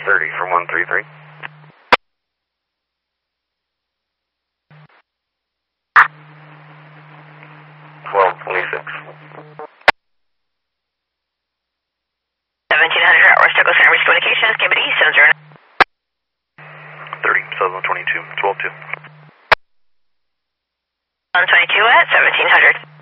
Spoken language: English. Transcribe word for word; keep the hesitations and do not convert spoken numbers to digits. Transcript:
thirty for one three three. twelve twenty-six. seventeen hundred at West Douglas Airways Communications, Gambit East, seven zero nine. thirty, seven twenty-two, twelve two. one twenty-two at seventeen hundred.